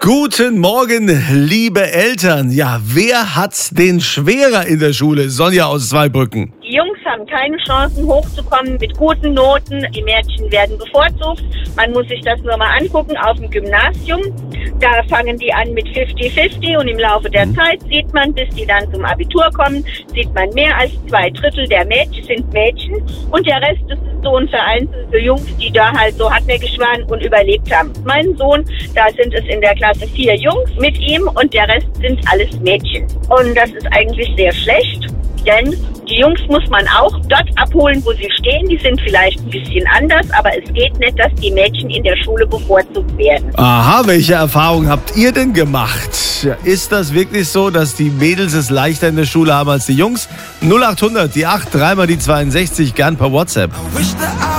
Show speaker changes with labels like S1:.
S1: Guten Morgen, liebe Eltern. Ja, wer hat's denn schwerer in der Schule? Sonja aus Zweibrücken.
S2: Die Jungs haben keine Chancen, hochzukommen mit guten Noten. Die Mädchen werden bevorzugt. Man muss sich das nur mal angucken auf dem Gymnasium. Da fangen die an mit 50-50 und im Laufe der Zeit sieht man, bis die dann zum Abitur kommen, sieht man, mehr als 2/3 der Mädchen sind Mädchen und der Rest ist so ein vereinzelte Jungs, die da halt so hartnäckig waren und überlebt haben. Mein Sohn, da sind es in der Klasse 4 Jungs mit ihm und der Rest sind alles Mädchen. Und das ist eigentlich sehr schlecht. Denn die Jungs muss man auch dort abholen, wo sie stehen. Die sind vielleicht ein bisschen anders, aber es geht nicht, dass die Mädchen in der Schule bevorzugt werden.
S1: Aha, welche Erfahrungen habt ihr denn gemacht? Ist das wirklich so, dass die Mädels es leichter in der Schule haben als die Jungs? 0800, die 8, dreimal die 62, gern per WhatsApp.